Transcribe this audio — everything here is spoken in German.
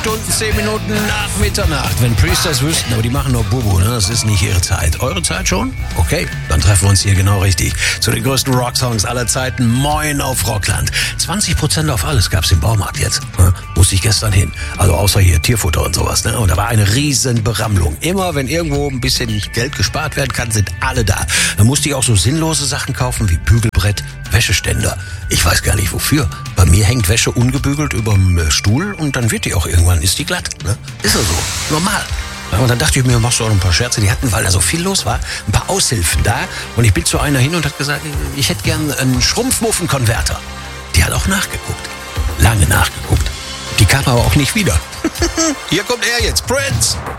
Stunden, 10 Minuten nach Mitternacht. Wenn Priesters wüssten, aber die machen nur Bubu, ne? Das ist nicht ihre Zeit. Eure Zeit schon? Okay, dann treffen wir uns hier genau richtig. Zu den größten Rocksongs aller Zeiten. Moin auf Rockland. 20% auf alles gab's im Baumarkt jetzt. Ne? Musste ich gestern hin. Also außer hier Tierfutter und sowas. Ne? Und da war eine riesen Berammlung. Immer wenn irgendwo ein bisschen Geld gespart werden kann, sind alle da. Da musste ich auch so sinnlose Sachen kaufen wie Bügelbrett, Wäscheständer. Ich weiß gar nicht wofür. Bei mir hängt Wäsche ungebügelt überm Stuhl und dann wird die auch irgendwann, ist die glatt. Ne? Ist ja so. Normal. Ja, und dann dachte ich mir, machst du auch ein paar Scherze. Die hatten, weil da so viel los war, ein paar Aushilfen da. Und ich bin zu einer hin und hat gesagt, ich hätte gern einen Schrumpfmuffenkonverter. Die hat auch nachgeguckt. Lange nachgeguckt. Die kam aber auch nicht wieder. Hier kommt er jetzt, Prince.